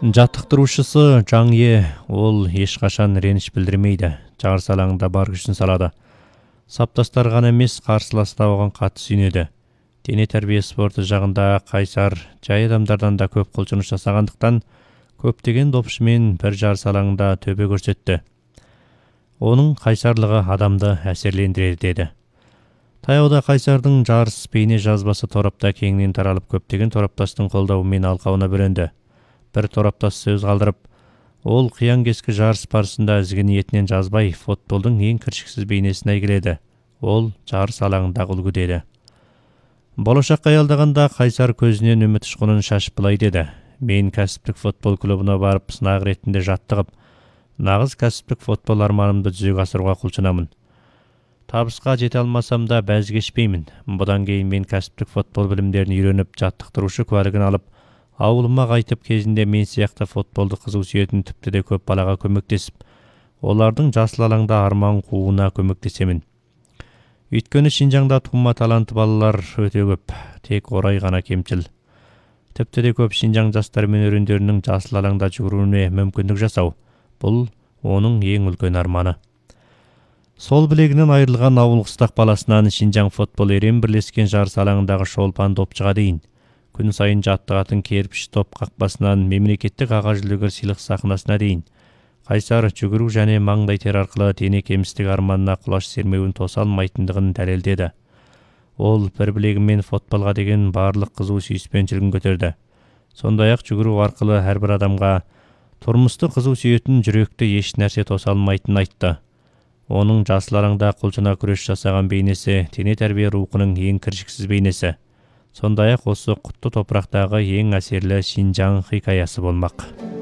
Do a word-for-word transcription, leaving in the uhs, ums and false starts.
Жаттықтырушысы Жаңе, ол ешқашан реніш білдірмейді, жарыс алаңында бар күшін салады. Саптастар ғана емес, қарсылас та оған қатты сүйенеді. Дене тәрбие спорты жағында қайсар, жай адамдардан да көп құлшыныс жасағандықтан, көптеген допшымен бір жарыс алаңында төбе көрсетті. Оның қайсарлығы адамды әсерлендіреді деді. Таяуда қайсардың жарыс бейне жазбасы торапта кеңінен таралып, көптеген тораптастың қолдауымен алқауына бөленді. Бір тораптас сөз қалдырып, ол қиян кескі жарыс барысында ізгі ниетінен жазбай, футболдың ең кіршіксіз бейнесін әйгіледі. Ол жарыс алаңындағы үлгі деді. Болашаққа аялдағанда қайсар көзінен үміт ұшқынын шашып былай деді. Мен кәсіптік футбол клубына барып сынақ ретінде жаттығып, нағыз кәсіптік футбол арманымды жүзеге асыруға құлшынамын. Табысқа жете алмасам да бәз кешпеймін. Бұдан кейін мен кәсіптік футбол білімдерін үйреніп, жаттықтырушы куәлігін алып, ауылыма қайтып кезінде мен сияқты футболды қызу сүйетін тіпті де көп балаға көмектесіп, олардың жасыл алаңда арман қууына көмектесемін. Өйткені Шинжаңда тума таланты балалар өте көп, тек орай ғана кемшіл. Тіпті де көп Шинжаң жастары мен өрендерінің жасыл алаңда жүгіруіне мүмкіндік жасау. Бұл оның ең үлкен арманы. Сол білегінен айырылған ауыл қыстақ баласынан Шинжаң футбол ерен бірлескен жарыс алаңындағы шолпан допшыға дейін. Күн сайын жаттығатын керпіш топ қақпасынан мемлекеттік аға жүлдегер сыйлық сахнасына дейін. Қайсар жүгіру және маңдай тер арқылы дене кемістік арманына құлаш сермеуін тоса алмайтындығын дәлелдеді. Ол бір білегімен футболға деген барлық қызу сүйіспеншілігін көтерді. Сондай-ақ жүгіру арқылы әрбір адамға тұрмысты қызу сүйетін жүректі еш нәрсе тоса алмайтынын айтты. Оның жасыл алаңда құлшына күрес жасаған бейнесі дене тәрбие рухының ең кіршіксіз бейнесі. Сондай-ақ осы құтты топырақтағы ең әсерлі Шинжаң хикаясы болмақ.